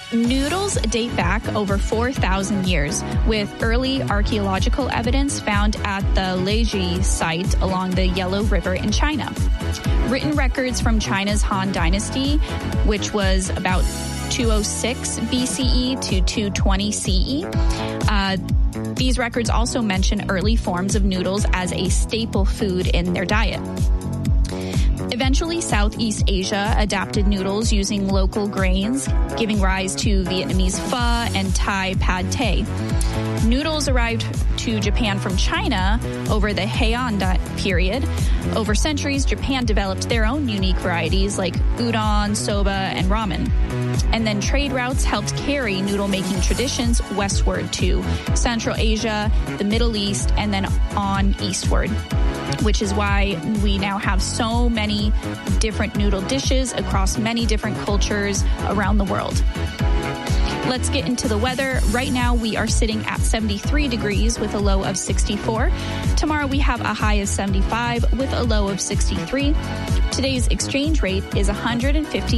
Noodles date back over 4,000 years, with early archaeological evidence found at the Leiji site along the Yellow River in China. Written records from China's Han Dynasty, which was about 206 BCE to 220 CE. These records also mention early forms of noodles as a staple food in their diet. Eventually, Southeast Asia adapted noodles using local grains, giving rise to Vietnamese pho and Thai pad thai. Noodles arrived to Japan from China over the Heian period. Over centuries, Japan developed their own unique varieties like udon, soba, and ramen. And then trade routes helped carry noodle-making traditions westward to Central Asia, the Middle East, and then on eastward, which is why we now have so many different noodle dishes across many different cultures around the world. Let's get into the weather. Right now, we are sitting at 73 degrees with a low of 64. Tomorrow, we have a high of 75 with a low of 63. Today's exchange rate is 150